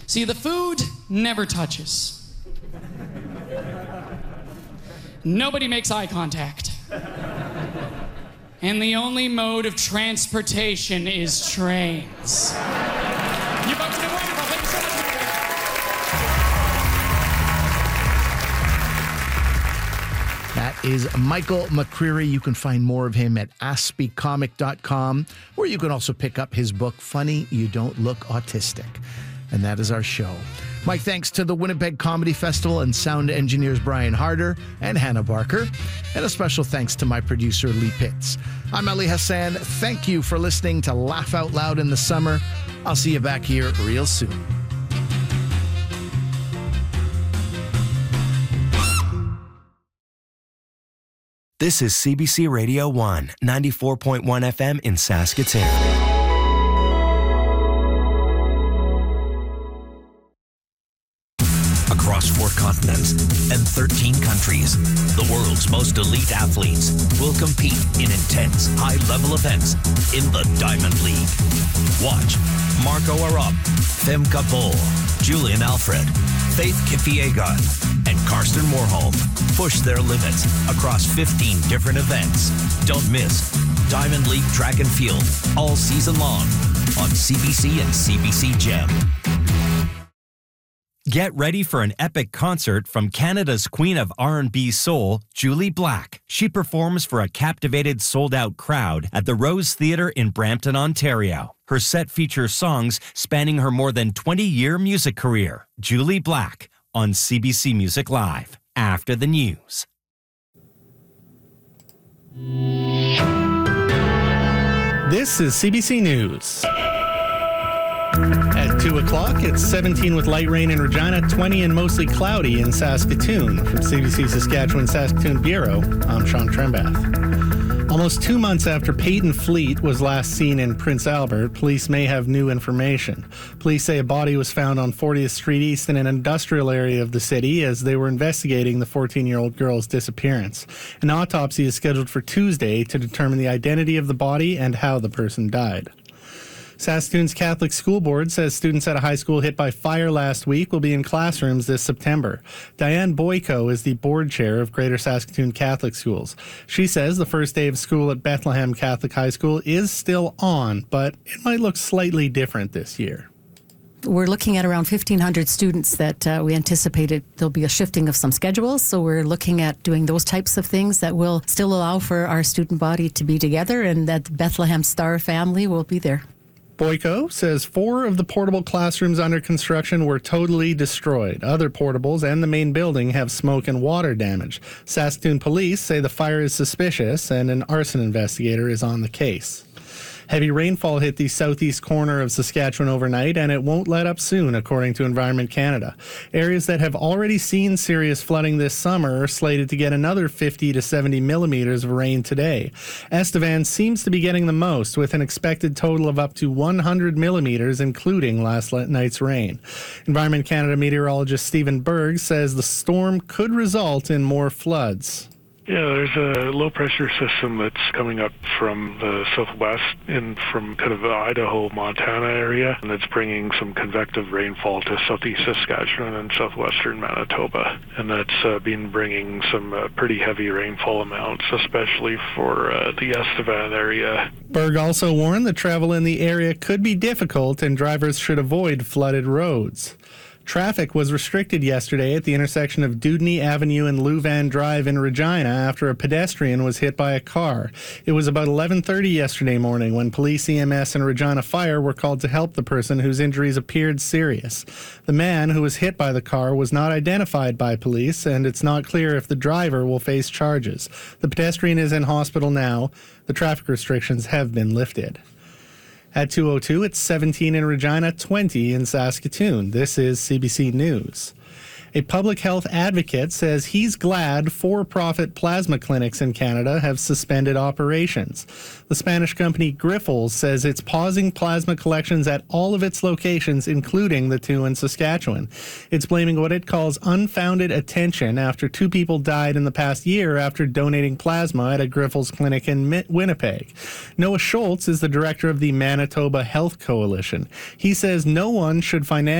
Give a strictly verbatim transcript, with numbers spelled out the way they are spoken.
See, the food never touches. Nobody makes eye contact. And the only mode of transportation is trains. You folks have been wonderful. Thank you so much. That is Michael McCreary. You can find more of him at aspie comic dot com, or you can also pick up his book, Funny You Don't Look Autistic. And that is our show. My thanks to the Winnipeg Comedy Festival and sound engineers Brian Harder and Hannah Barker. And a special thanks to my producer, Lee Pitts. I'm Ali Hassan. Thank you for listening to Laugh Out Loud in the Summer. I'll see you back here real soon. This is C B C Radio one, ninety-four point one F M in Saskatoon. Across four continents and thirteen countries, the world's most elite athletes will compete in intense, high-level events in the Diamond League. Watch Marco Arop, Femke Bol, Julian Alfred, Faith Kipyegon, and Karsten Warholm push their limits across fifteen different events. Don't miss Diamond League Track and Field all season long on C B C and C B C Gem. Get ready for an epic concert from Canada's Queen of R and B Soul, Julie Black. She performs for a captivated sold-out crowd at the Rose Theatre in Brampton, Ontario. Her set features songs spanning her more than twenty-year music career. Julie Black on C B C Music Live after the news. This is C B C News. At two o'clock, it's seventeen with light rain in Regina, twenty and mostly cloudy in Saskatoon. From C B C Saskatchewan Saskatoon Bureau, I'm Sean Trembath. Almost two months after Peyton Fleet was last seen in Prince Albert, police may have new information. Police say a body was found on fortieth Street East in an industrial area of the city as they were investigating the fourteen-year-old girl's disappearance. An autopsy is scheduled for Tuesday to determine the identity of the body and how the person died. Saskatoon's Catholic School Board says students at a high school hit by fire last week will be in classrooms this September. Diane Boyko is the board chair of Greater Saskatoon Catholic Schools. She says the first day of school at Bethlehem Catholic High School is still on, but it might look slightly different this year. We're looking at around fifteen hundred students that uh, we anticipated there'll be a shifting of some schedules. So we're looking at doing those types of things that will still allow for our student body to be together and that the Bethlehem Star family will be there. Boyko says four of the portable classrooms under construction were totally destroyed. Other portables and the main building have smoke and water damage. Saskatoon police say the fire is suspicious and an arson investigator is on the case. Heavy rainfall hit the southeast corner of Saskatchewan overnight, and it won't let up soon, according to Environment Canada. Areas that have already seen serious flooding this summer are slated to get another fifty to seventy millimeters of rain today. Estevan seems to be getting the most, with an expected total of up to one hundred millimeters, including last night's rain. Environment Canada meteorologist Stephen Berg says the storm could result in more floods. Yeah, there's a low-pressure system that's coming up from the southwest in from kind of the Idaho, Montana area, and it's bringing some convective rainfall to southeast Saskatchewan and southwestern Manitoba. And that's uh, been bringing some uh, pretty heavy rainfall amounts, especially for uh, the Estevan area. Berg also warned that travel in the area could be difficult and drivers should avoid flooded roads. Traffic was restricted yesterday at the intersection of Dewdney Avenue and Louvain Drive in Regina after a pedestrian was hit by a car. It was about eleven thirty yesterday morning when police, E M S, and Regina Fire were called to help the person whose injuries appeared serious. The man who was hit by the car was not identified by police, and it's not clear if the driver will face charges. The pedestrian is in hospital now. The traffic restrictions have been lifted. At two oh two, it's seventeen in Regina, twenty in Saskatoon. This is C B C News. A public health advocate says he's glad for-profit plasma clinics in Canada have suspended operations. The Spanish company Grifols says it's pausing plasma collections at all of its locations, including the two in Saskatchewan. It's blaming what it calls unfounded attention after two people died in the past year after donating plasma at a Grifols clinic in Winnipeg. Noah Schultz is the director of the Manitoba Health Coalition. He says no one should financially